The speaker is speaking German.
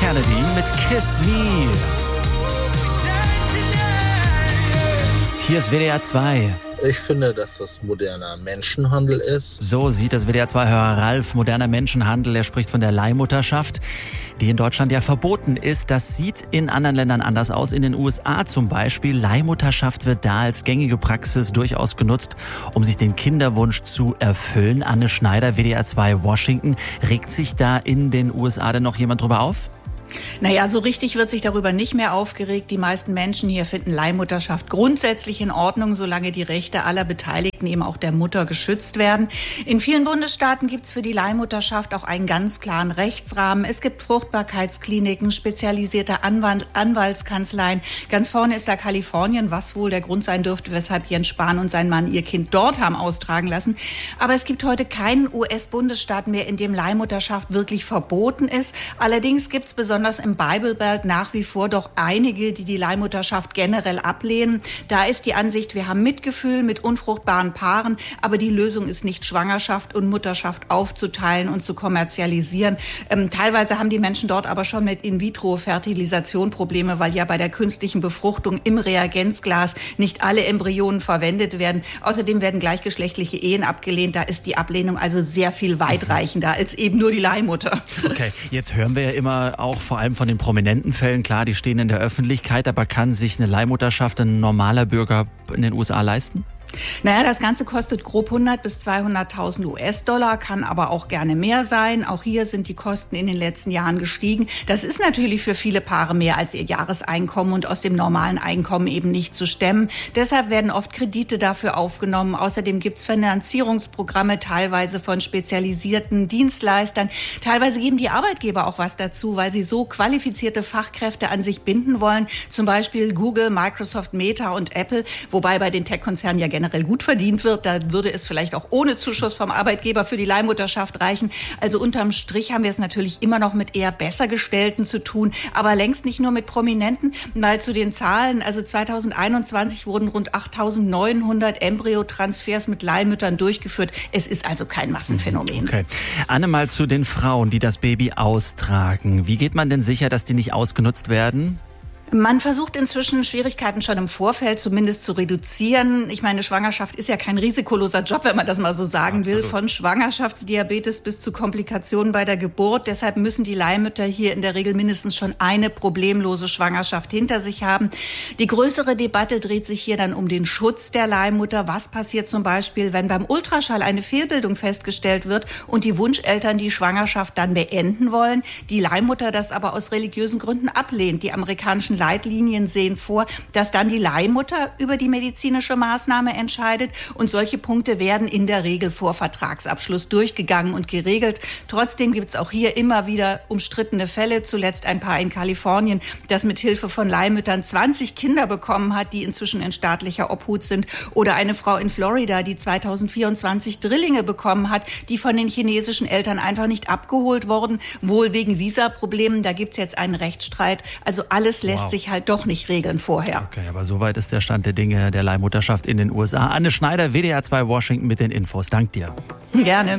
Kennedy mit Kiss Me. Hier ist WDR 2. Ich finde, dass das moderner Menschenhandel ist. So sieht das WDR 2-Hörer Ralf moderner Menschenhandel. Er spricht von der Leihmutterschaft, die in Deutschland ja verboten ist. Das sieht in anderen Ländern anders aus. In den USA zum Beispiel. Leihmutterschaft wird da als gängige Praxis durchaus genutzt, um sich den Kinderwunsch zu erfüllen. Anne Schneider, WDR 2 Washington. Regt sich da in den USA denn noch jemand drüber auf? Naja, so richtig wird sich darüber nicht mehr aufgeregt. Die meisten Menschen hier finden Leihmutterschaft grundsätzlich in Ordnung, solange die Rechte aller Beteiligten, eben auch der Mutter, geschützt werden. In vielen Bundesstaaten gibt es für die Leihmutterschaft auch einen ganz klaren Rechtsrahmen. Es gibt Fruchtbarkeitskliniken, spezialisierte Anwaltskanzleien. Ganz vorne ist da Kalifornien, was wohl der Grund sein dürfte, weshalb Jens Spahn und sein Mann ihr Kind dort haben austragen lassen. Aber es gibt heute keinen US-Bundesstaat mehr, in dem Leihmutterschaft wirklich verboten ist. Allerdings gibt es besonders im Bible Belt nach wie vor doch einige, die die Leihmutterschaft generell ablehnen. Da ist die Ansicht, wir haben Mitgefühl mit unfruchtbaren Paaren, aber die Lösung ist nicht, Schwangerschaft und Mutterschaft aufzuteilen und zu kommerzialisieren. Teilweise haben die Menschen dort aber schon mit In-vitro-Fertilisation Probleme, weil ja bei der künstlichen Befruchtung im Reagenzglas nicht alle Embryonen verwendet werden. Außerdem werden gleichgeschlechtliche Ehen abgelehnt. Da ist die Ablehnung also sehr viel weitreichender als eben nur die Leihmutter. Okay, jetzt hören wir ja immer auch vor allem von den prominenten Fällen, klar, die stehen in der Öffentlichkeit, aber kann sich eine Leihmutterschaft ein normaler Bürger in den USA leisten? Naja, das Ganze kostet grob 100.000 bis 200.000 US-Dollar, kann aber auch gerne mehr sein. Auch hier sind die Kosten in den letzten Jahren gestiegen. Das ist natürlich für viele Paare mehr als ihr Jahreseinkommen und aus dem normalen Einkommen eben nicht zu stemmen. Deshalb werden oft Kredite dafür aufgenommen. Außerdem gibt es Finanzierungsprogramme, teilweise von spezialisierten Dienstleistern. Teilweise geben die Arbeitgeber auch was dazu, weil sie so qualifizierte Fachkräfte an sich binden wollen. Zum Beispiel Google, Microsoft, Meta und Apple, wobei bei den Tech-Konzernen ja generell gut verdient wird. Da würde es vielleicht auch ohne Zuschuss vom Arbeitgeber für die Leihmutterschaft reichen. Also unterm Strich haben wir es natürlich immer noch mit eher besser Gestellten zu tun, aber längst nicht nur mit Prominenten. Mal zu den Zahlen. Also 2021 wurden rund 8.900 Embryotransfers mit Leihmüttern durchgeführt. Es ist also kein Massenphänomen. Okay. Anne, mal zu den Frauen, die das Baby austragen. Wie geht man denn sicher, dass die nicht ausgenutzt werden? Man versucht inzwischen Schwierigkeiten schon im Vorfeld zumindest zu reduzieren. Ich meine, Schwangerschaft ist ja kein risikoloser Job, wenn man das mal so sagen will. Von Schwangerschaftsdiabetes bis zu Komplikationen bei der Geburt. Deshalb müssen die Leihmütter hier in der Regel mindestens schon eine problemlose Schwangerschaft hinter sich haben. Die größere Debatte dreht sich hier dann um den Schutz der Leihmutter. Was passiert zum Beispiel, wenn beim Ultraschall eine Fehlbildung festgestellt wird und die Wunscheltern die Schwangerschaft dann beenden wollen, die Leihmutter das aber aus religiösen Gründen ablehnt? Die amerikanischen Leitlinien sehen vor, dass dann die Leihmutter über die medizinische Maßnahme entscheidet und solche Punkte werden in der Regel vor Vertragsabschluss durchgegangen und geregelt. Trotzdem gibt es auch hier immer wieder umstrittene Fälle, zuletzt ein Paar in Kalifornien, das mit Hilfe von Leihmüttern 20 Kinder bekommen hat, die inzwischen in staatlicher Obhut sind, oder eine Frau in Florida, die 2024 Drillinge bekommen hat, die von den chinesischen Eltern einfach nicht abgeholt wurden, wohl wegen Visaproblemen. Da gibt es jetzt einen Rechtsstreit. Also alles lässt sich halt doch nicht regeln vorher. Okay, aber soweit ist der Stand der Dinge der Leihmutterschaft in den USA. Anne Schneider, WDR 2 Washington mit den Infos. Dank dir. Gerne.